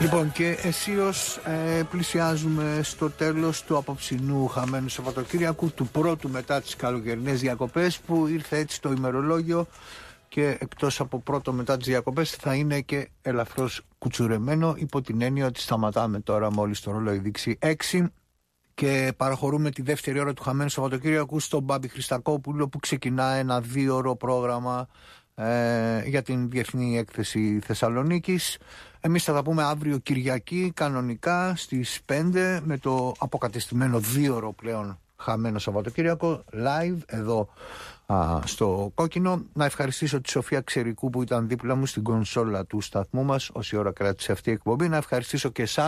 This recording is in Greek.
Λοιπόν, και αισίως πλησιάζουμε στο τέλος του απόψινού χαμένου Σαββατοκύριακου, του πρώτου μετά τις καλοκαιρινές διακοπές, που ήρθε έτσι το ημερολόγιο και εκτός από πρώτο μετά τις διακοπές θα είναι και ελαφρώς κουτσουρεμένο, υπό την έννοια ότι σταματάμε τώρα μόλις το ρολόι δείξει 6 και παραχωρούμε τη δεύτερη ώρα του χαμένου Σαββατοκύριακου στον Μπάμπη Χριστακόπουλο, που ξεκινά ένα 2ωρο πρόγραμμα για την Διεθνή Έκθεση Θεσσαλονίκης. Εμείς θα τα πούμε αύριο Κυριακή κανονικά στις 5 με το αποκατεστημένο 2ωρο πλέον χαμένο Σαββατοκύριακο live εδώ στο Κόκκινο. Να ευχαριστήσω τη Σοφία Ξερικού που ήταν δίπλα μου στην κονσόλα του σταθμού μας όση ώρα κράτησε αυτή η εκπομπή. Να ευχαριστήσω και εσάς